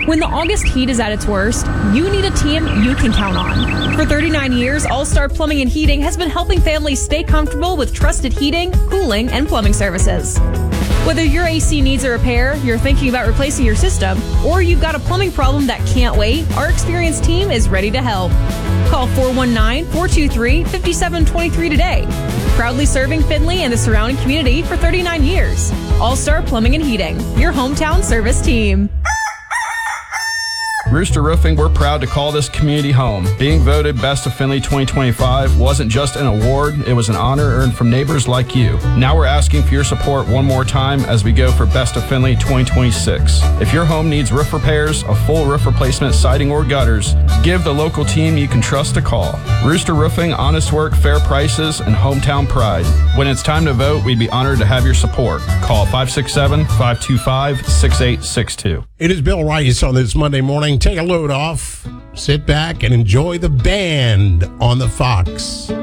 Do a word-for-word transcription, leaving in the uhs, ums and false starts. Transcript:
When the August heat is at its worst, you need a team you can count on. For thirty-nine years, All-Star Plumbing and Heating has been helping families stay comfortable with trusted heating, cooling, and plumbing services. Whether your A C needs a repair, you're thinking about replacing your system, or you've got a plumbing problem that can't wait, our experienced team is ready to help. Call four one nine, four two three, five seven two three today. Proudly serving Findlay and the surrounding community for thirty-nine years. All-Star Plumbing and Heating, your hometown service team. Rooster Roofing, we're proud to call this community home. Being voted Best of Findlay twenty twenty-five wasn't just an award, it was an honor earned from neighbors like you. Now we're asking for your support one more time as we go for Best of Findlay twenty twenty-six. If your home needs roof repairs, a full roof replacement, siding, or gutters, give the local team you can trust a call. Rooster Roofing, honest work, fair prices, and hometown pride. When it's time to vote, we'd be honored to have your support. Call five six seven, five two five, six eight six two. It is Bill Rice on this Monday morning. Take a load off, sit back, and enjoy the band on the Fox.